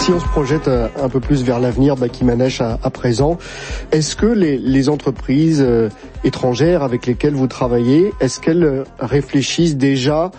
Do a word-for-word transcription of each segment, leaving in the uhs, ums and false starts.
Si on se projette un peu plus vers l'avenir, Baki Manesh, à, à présent, est-ce que les, les entreprises euh, étrangères avec lesquelles vous travaillez, est-ce qu'elles réfléchissent déjà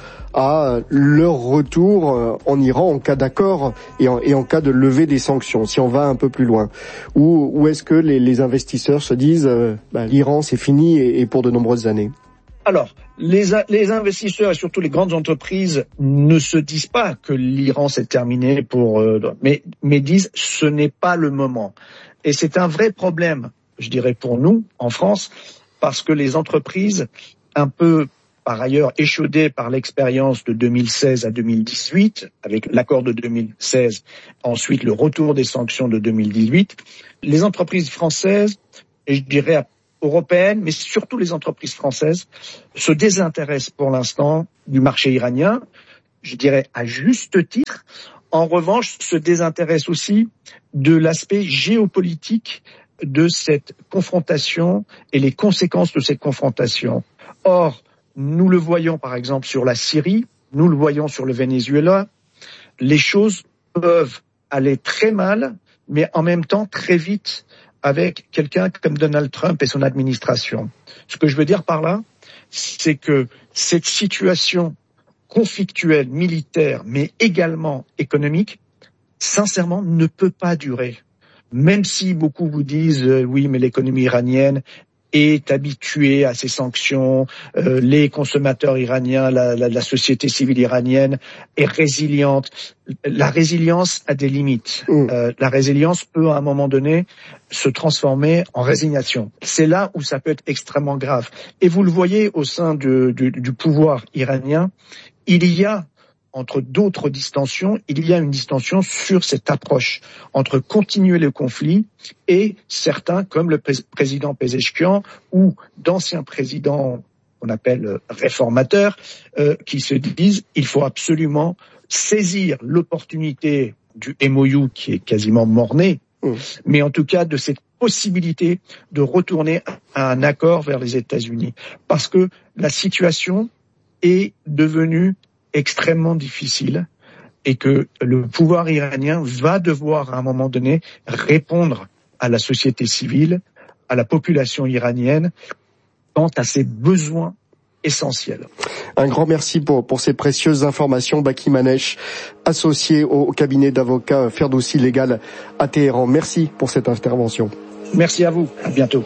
à leur retour en Iran en cas d'accord et en, et en cas de levée des sanctions, si on va un peu plus loin? Ou, ou est-ce que les, les investisseurs se disent euh, bah, l'Iran c'est fini et, et pour de nombreuses années? Alors, les, les investisseurs et surtout les grandes entreprises ne se disent pas que l'Iran c'est terminé pour, euh, mais, mais disent ce n'est pas le moment. Et c'est un vrai problème, je dirais pour nous en France, parce que les entreprises, un peu par ailleurs échaudées par l'expérience de deux mille seize à deux mille dix-huit, avec l'accord de deux mille seize, ensuite le retour des sanctions de deux mille dix-huit, les entreprises françaises, et je dirais à européennes, mais surtout les entreprises françaises, se désintéressent pour l'instant du marché iranien, je dirais à juste titre. En revanche, se désintéressent aussi de l'aspect géopolitique de cette confrontation et les conséquences de cette confrontation. Or, nous le voyons par exemple sur la Syrie, nous le voyons sur le Venezuela, les choses peuvent aller très mal, mais en même temps très vite, avec quelqu'un comme Donald Trump et son administration. Ce que je veux dire par là, c'est que cette situation conflictuelle, militaire, mais également économique, sincèrement, ne peut pas durer. Même si beaucoup vous disent euh, oui, mais l'économie iranienne est habituée à ces sanctions, euh, les consommateurs iraniens, la, la, la société civile iranienne est résiliente. La résilience a des limites. Mmh. Euh, la résilience peut, à un moment donné, se transformer en résignation. C'est là où ça peut être extrêmement grave. Et vous le voyez au sein de, du, du pouvoir iranien, il y a, entre d'autres distensions, il y a une distension sur cette approche entre continuer le conflit et certains, comme le pré- président Pezeshkian ou d'anciens présidents qu'on appelle réformateurs, euh, qui se disent il faut absolument saisir l'opportunité du M O U qui est quasiment mort-né, mmh. mais en tout cas de cette possibilité de retourner à un accord vers les États-Unis. Parce que la situation est devenue extrêmement difficile et que le pouvoir iranien va devoir à un moment donné répondre à la société civile, à la population iranienne quant à ses besoins essentiels. Un grand merci pour, pour ces précieuses informations, Baki Manesh, associé au, au cabinet d'avocats Ferdoussi Légal à Téhéran. Merci pour cette intervention. Merci à vous, à bientôt.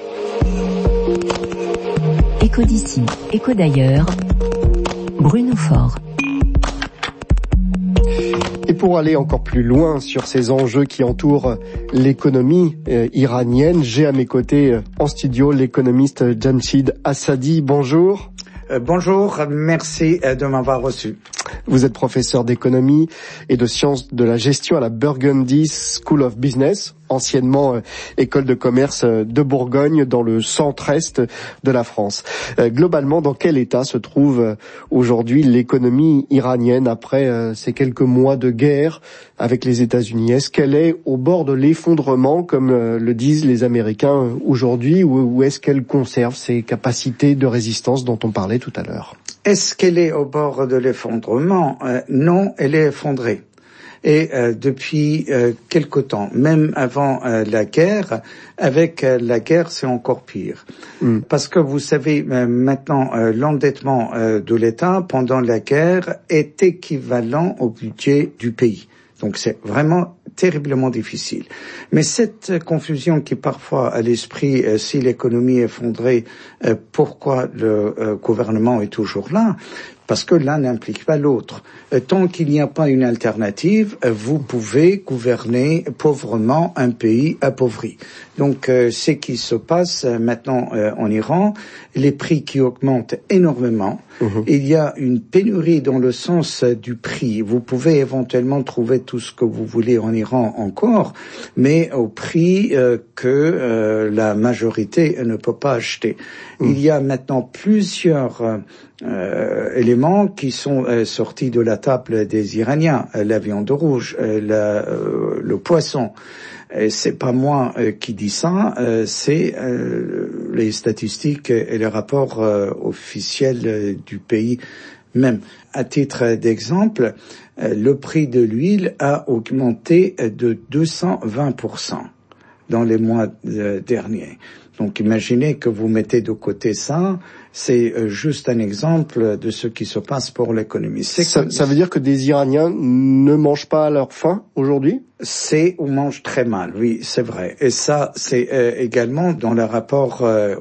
Écho d'ici, écho d'ailleurs, Bruno Faure. Et pour aller encore plus loin sur ces enjeux qui entourent l'économie euh, iranienne, j'ai à mes côtés euh, en studio l'économiste Jamshid Assadi. Bonjour. Euh, bonjour, merci de m'avoir reçu. Vous êtes professeur d'économie et de sciences de la gestion à la Burgundy School of Business, anciennement euh, école de commerce euh, de Bourgogne, dans le centre-est de la France. Euh, globalement, dans quel état se trouve euh, aujourd'hui l'économie iranienne après euh, ces quelques mois de guerre avec les États-Unis? Est-ce qu'elle est au bord de l'effondrement, comme euh, le disent les Américains euh, aujourd'hui, ou, ou est-ce qu'elle conserve ses capacités de résistance dont on parlait tout à l'heure? Est-ce qu'elle est au bord de l'effondrement? euh, Non, elle est effondrée. Et euh, depuis euh, quelque temps, même avant euh, la guerre, avec euh, la guerre, c'est encore pire. Mm. Parce que vous savez, euh, maintenant, euh, l'endettement euh, de l'État pendant la guerre est équivalent au budget du pays. Donc c'est vraiment terriblement difficile. Mais cette confusion qui parfois à l'esprit, euh, si l'économie est effondrée, euh, pourquoi le euh, gouvernement est toujours là? Parce que l'un n'implique pas l'autre. Euh, tant qu'il n'y a pas une alternative, euh, vous pouvez gouverner pauvrement un pays appauvri. Donc, euh, ce qui se passe euh, maintenant euh, en Iran, les prix qui augmentent énormément. Mmh. Il y a une pénurie dans le sens euh, du prix. Vous pouvez éventuellement trouver tout ce que vous voulez en Iran encore, mais au prix euh, que euh, la majorité ne peut pas acheter. Mmh. Il y a maintenant plusieurs euh, Euh, éléments qui sont euh, sortis de la table des Iraniens, euh, la viande rouge, euh, la, euh, le poisson. Et c'est pas moi euh, qui dis ça, euh, c'est euh, les statistiques et les rapports euh, officiels euh, du pays même. À titre d'exemple, le prix de l'huile a augmenté de deux cent vingt pour cent dans les mois derniers. Donc imaginez que vous mettez de côté ça, c'est juste un exemple de ce qui se passe pour l'économie. Ça, ça veut dire que des Iraniens ne mangent pas à leur faim aujourd'hui ? C'est ou mangent très mal, oui, c'est vrai. Et ça, c'est euh, également dans le rapport euh,